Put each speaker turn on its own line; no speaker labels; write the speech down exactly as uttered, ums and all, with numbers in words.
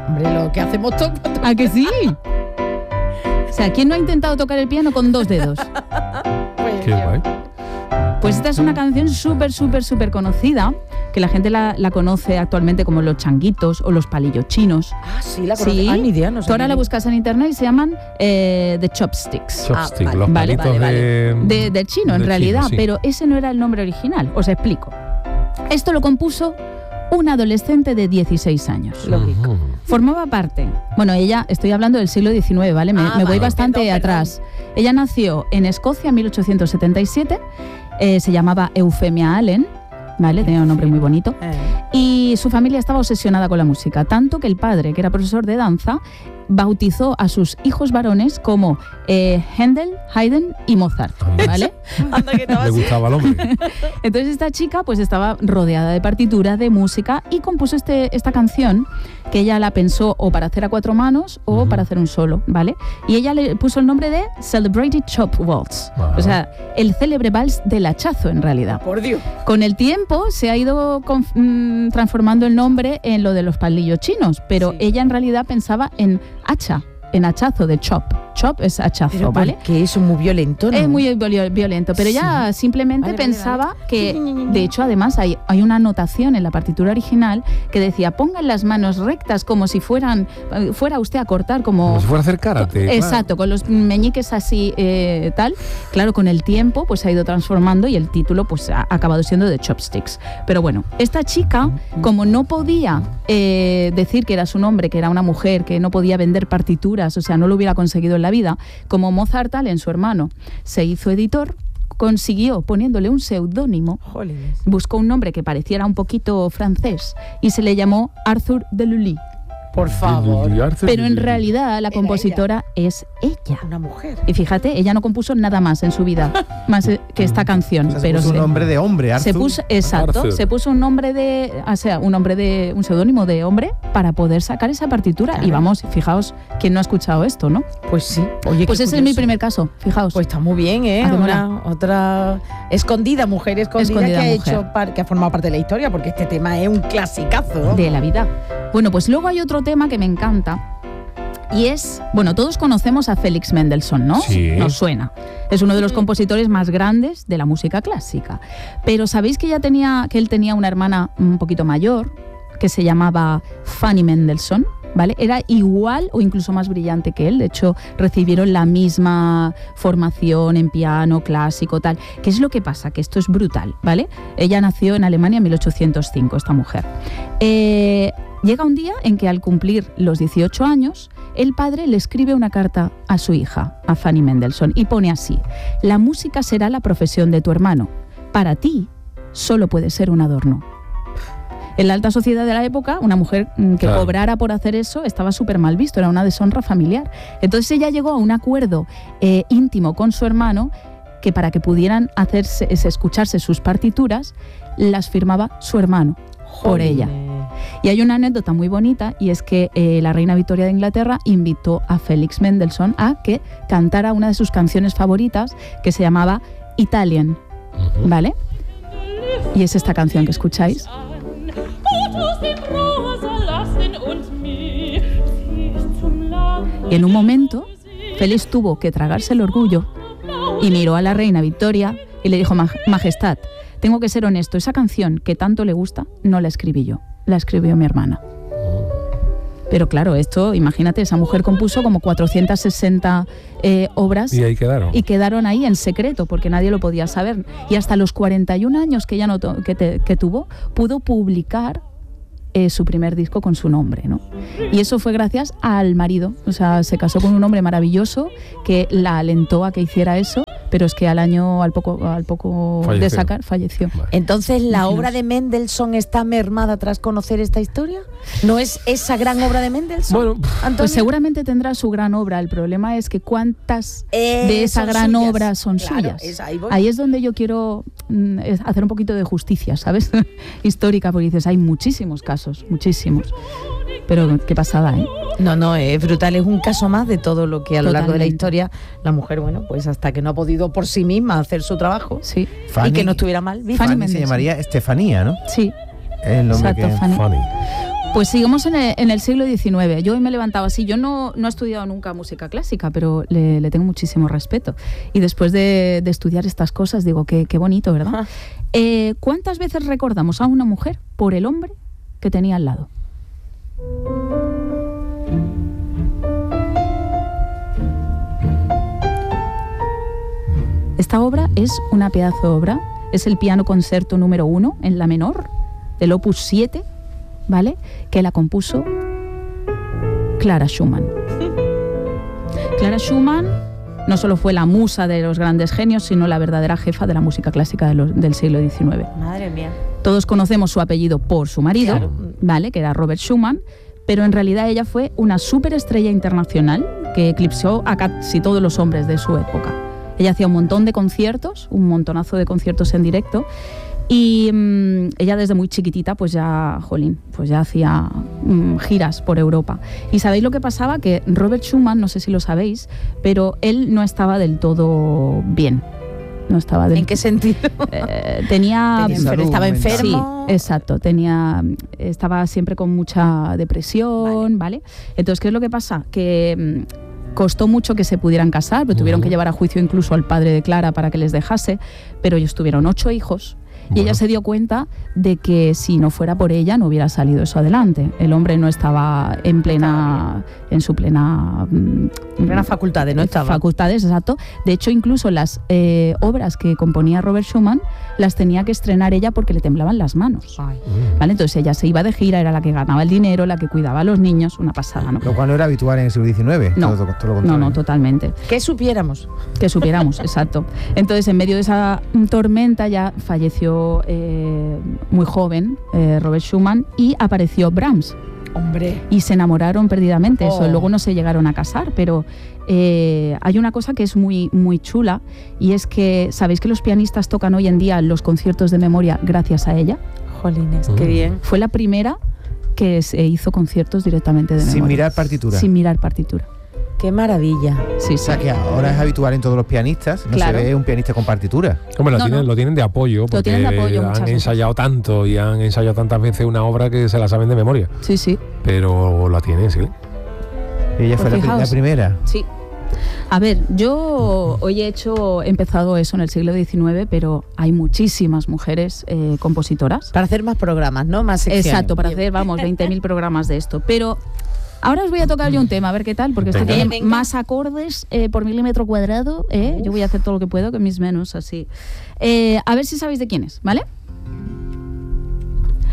Hombre, lo que hacemos todos.
¿A que sí? O sea, ¿quién no ha intentado tocar el piano con dos dedos?
Pues
Qué guay.
Pues esta es una canción súper, súper, súper conocida, que la gente la, la conoce actualmente como los changuitos o los palillos chinos.
Ah, sí, la conozco.
Sí.
Ah, ni idea, no sé.
Tú ahora la buscas en internet y se llaman eh, The Chopsticks.
Chopstick,
vale.
los
Vale,
palitos
vale,
de,
De, del chino, en
del
realidad,
chino, sí.
pero ese no era el nombre original. Os explico. Esto lo compuso una adolescente de dieciséis años.
Lógico.
Ujú.
Formaba parte, bueno, ella, estoy hablando del siglo diecinueve, ¿vale? Me,
Ah,
me voy
vale,
bastante
perdón,
atrás. Ella nació en Escocia en mil ochocientos setenta y siete, eh, se llamaba Eufemia Allen, ¿vale? Tenía un nombre muy bonito.
Eh.
Y su familia estaba obsesionada con la música, tanto que el padre, que era profesor de danza, bautizó a sus hijos varones como eh, Händel, Haydn y Mozart, ¿vale?
Anda, que estaba
Le
así.
gustaba al hombre.
Entonces esta chica pues estaba rodeada de partituras, de música, y compuso este, esta canción que ella la pensó o para hacer a cuatro manos o
Ujú.
para hacer un solo, ¿vale? Y ella le puso el nombre de Celebrated Chop Waltz,
Ajá.
o sea, el célebre vals del hachazo en realidad.
Por Dios.
Con el tiempo se ha ido conf- mm, transformando el nombre en lo de los palillos chinos, pero
Sí.
ella en realidad pensaba en hacha, en hachazo, de chop. Chop es hachazo,
Pero
¿vale?
que eso es muy violento, ¿no?
Es muy viol- violento, pero ella simplemente
Vale, vale,
pensaba
vale.
que, de hecho, además hay, hay una anotación en la partitura original que decía, pongan las manos rectas como si fueran, eh, fuera usted a cortar, como...
Como si fuera a hacer karate. claro.
Exacto, con los meñiques así, eh, tal. Claro, con el tiempo pues se ha ido transformando y el título pues ha acabado siendo de Chopsticks. Pero bueno, esta chica, como no podía eh, decir que era su nombre, que era una mujer, que no podía vender partituras, o sea, no lo hubiera conseguido en la vida, como Mozart Allen, su hermano, se hizo editor, consiguió poniéndole un seudónimo,
Jolines.
buscó un nombre que pareciera un poquito francés y se le llamó Arthur de Lully.
Por favor.
Pero en realidad la
Era
compositora es ella.
Una mujer.
Y fíjate, ella no compuso nada más en su vida, más eh, que esta canción.
O sea, se
pero
puso un
se-
nombre de hombre, Arthur.
se puso, exacto,
Arthur.
se puso un nombre de, o sea, un nombre de, un seudónimo de hombre para poder sacar esa partitura.
Claro.
Y vamos, fijaos, ¿quién no ha escuchado esto, no?
Pues sí. Oye,
Pues
qué
ese es mi
curioso.
primer caso, fijaos.
Pues está muy bien, ¿eh?
Hacémosla.
Una, otra escondida, mujer escondida,
Escondida
que ha
mujer.
hecho par- que ha formado parte de la historia, porque este tema es un clasicazo.
De la vida. Bueno, pues luego hay otro tema que me encanta y es, bueno, todos conocemos a Félix Mendelssohn, ¿no?
Sí.
Nos suena. Es uno de los compositores más grandes de la música clásica. Pero ¿sabéis que ya tenía, que él tenía una hermana un poquito mayor que se llamaba Fanny Mendelssohn? ¿Vale? Era igual o incluso más brillante que él. De hecho, recibieron la misma formación en piano clásico, tal. ¿Qué es lo que pasa? Que esto es brutal, ¿vale? Ella nació en Alemania en mil ochocientos cinco, esta mujer. Eh, llega un día en que al cumplir los dieciocho años, el padre le escribe una carta a su hija, a Fanny Mendelssohn, y pone así: la música será la profesión de tu hermano. Para ti, solo puede ser un adorno. En la alta sociedad de la época, una mujer mm, que
Claro.
cobrara por hacer eso estaba súper mal visto, era una deshonra familiar. Entonces ella llegó a un acuerdo eh, íntimo con su hermano que para que pudieran hacerse, es, escucharse sus partituras, las firmaba su hermano por ella. Y hay una anécdota muy bonita y es que eh, la reina Victoria de Inglaterra invitó a Félix Mendelssohn a que cantara una de sus canciones favoritas que se llamaba Italian,
Ujú.
¿vale? Y es esta canción que escucháis. Y en un momento, Félix tuvo que tragarse el orgullo y miró a la reina Victoria y le dijo: "Maj- Majestad, tengo que ser honesto, esa canción que tanto le gusta no la escribí yo, la escribió mi hermana". Pero claro, esto, imagínate, esa mujer compuso como cuatrocientas sesenta eh, obras
Y ahí quedaron.
y quedaron ahí en secreto porque nadie lo podía saber. Y hasta los cuarenta y un años que ella no to- que, te- que tuvo, pudo publicar eh, su primer disco con su nombre, ¿no? Y eso fue gracias al marido. O sea, se casó con un hombre maravilloso que la alentó a que hiciera eso, pero es que al año, al poco, al poco de
Falleció.
sacar, falleció.
Vale.
Entonces, ¿la
Imaginaos.
obra de Mendelssohn está mermada tras conocer esta historia? ¿No es esa gran obra de Mendelssohn?
Bueno,
Antonio?
Pues seguramente tendrá su gran obra. El problema es que cuántas de
Eh,
esa
son
gran
suyas.
obra son
Claro,
suyas.
es- ahí voy.
Ahí es donde yo quiero mm, es hacer un poquito de justicia, ¿sabes? Histórica, porque dices, hay muchísimos casos, muchísimos. Pero qué pasada, ¿eh?
No, no, es brutal, es un caso más de todo lo que a lo largo de la
Totalmente.
historia la mujer, bueno, pues hasta que no ha podido por sí misma hacer su trabajo
Sí,
Fanny,
y que no estuviera mal visto.
Fanny
Fanny se
Mendelssohn.
llamaría Estefanía, ¿no?
sí.
Es el nombre
Exacto,
que...
Fanny.
funny.
Pues sigamos en el, en el siglo diecinueve. Yo hoy me levantaba así. Yo no, no he estudiado nunca música clásica, pero le, le tengo muchísimo respeto. Y después de, de estudiar estas cosas, digo, qué, qué bonito, ¿verdad? Eh, ¿Cuántas veces recordamos a una mujer por el hombre que tenía al lado? Esta obra es una pedazo de obra. Es el piano concerto número uno en la menor, del opus siete, ¿vale? Que la compuso Clara Schumann. Clara Schumann no solo fue la musa de los grandes genios, sino la verdadera jefa de la música clásica de los, del siglo diecinueve.
Madre mía.
Todos conocemos su apellido por su marido, claro, ¿vale? Que era Robert Schumann, pero en realidad ella fue una superestrella internacional que eclipsó a casi todos los hombres de su época. Ella hacía un montón de conciertos, un montonazo de conciertos en directo, y mmm, ella desde muy chiquitita pues ya, jolín, pues ya hacía mmm, giras por Europa. ¿Y sabéis lo que pasaba? Que Robert Schumann, no sé si lo sabéis, pero él no estaba del todo bien. No estaba del...
¿En qué sentido?
Eh, tenía...
tenía salud, estaba enfermo.
Sí, exacto. Tenía, estaba siempre con mucha depresión, ¿vale? ¿vale? Entonces, ¿qué es lo que pasa? Que... Mmm, costó mucho que se pudieran casar, pero tuvieron que llevar a juicio incluso al padre de Clara para que les dejase, pero ellos tuvieron ocho hijos. Y bueno, ella se dio cuenta de que si no fuera por ella no hubiera salido eso adelante. El hombre no estaba en plena, en su plena,
en plena facultades, no estaba.
Facultades, exacto. De hecho, incluso las eh, obras que componía Robert Schumann las tenía que estrenar ella porque le temblaban las manos. Ay. ¿Vale? Entonces ella se iba de gira, era la que ganaba el dinero, la que cuidaba a los niños, una pasada, ¿no?
Lo cual no era habitual en el siglo diecinueve.
No,
todo, todo lo
contrario. no, no, totalmente.
Que supiéramos.
Que supiéramos, exacto. Entonces, en medio de esa tormenta ya falleció Eh, muy joven eh, Robert Schumann y apareció Brahms.
Hombre.
Y se enamoraron perdidamente.
Oh.
Eso, luego no se llegaron a casar, pero eh, hay una cosa que es muy, muy chula, y es que ¿sabéis que los pianistas tocan hoy en día los conciertos de memoria gracias a ella?
Jolines, mm. qué bien.
Fue la primera que se hizo conciertos directamente de memoria.
Sin mirar partitura.
Sin mirar partitura.
¡Qué maravilla!
Sí,
o sea, sí. que ahora es habitual en todos los pianistas, no claro. se ve un pianista con partitura.
Hombre, lo,
no,
tienen,
no.
lo tienen de apoyo, porque
lo tienen de apoyo
han ensayado veces. tanto y han ensayado tantas veces una obra que se la saben de memoria.
Sí, sí.
Pero la tienen, sí.
Ella pues fue fijaos, la, la primera.
Sí. A ver, yo hoy he hecho, he empezado eso en el siglo diecinueve, pero hay muchísimas mujeres eh, compositoras.
Para hacer más programas, ¿no? Más secciones.
Exacto, para hacer, vamos, veinte mil programas de esto. Pero ahora os voy a tocar yo un tema, a ver qué tal, porque esto tiene venga. más acordes eh, por milímetro cuadrado. ¿eh? Yo voy a hacer todo lo que puedo, que mis menús así. Eh, a ver si sabéis de quién es, ¿vale?